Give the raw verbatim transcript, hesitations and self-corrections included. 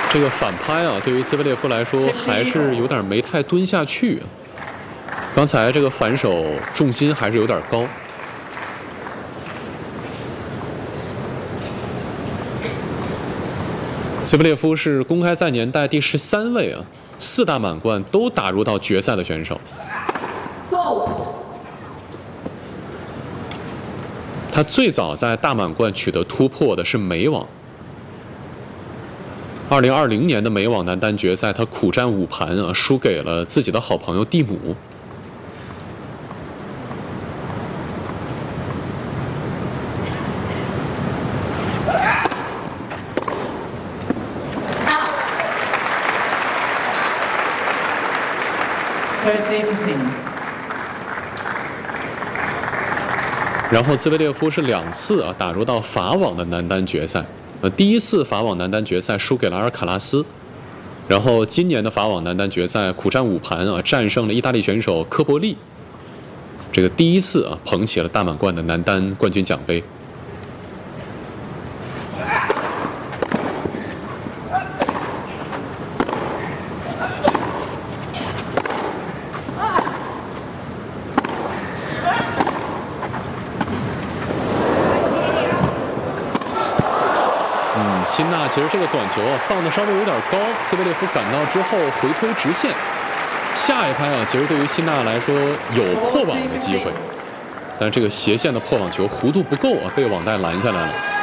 这个反拍啊，对于兹维列夫来说还是有点没太蹲下去。刚才这个反手重心还是有点高。兹维列夫是公开赛年代第十三位啊，四大满贯都打入到决赛的选手。他最早在大满贯取得突破的是美网。二零二零年的美网男单决赛，他苦战五盘啊，输给了自己的好朋友蒂姆。然后兹维列夫是两次啊打入到法网的男单决赛。呃，第一次法网男单决赛输给了阿尔卡拉斯，然后今年的法网男单决赛苦战五盘啊，战胜了意大利选手科博利，这个第一次啊捧起了大满贯的男单冠军奖杯。辛纳其实这个短球啊放的稍微有点高，兹维列夫赶到之后回推直线，下一拍啊其实对于辛纳来说有破网的机会，但这个斜线的破网球弧度不够啊，被网带拦下来了。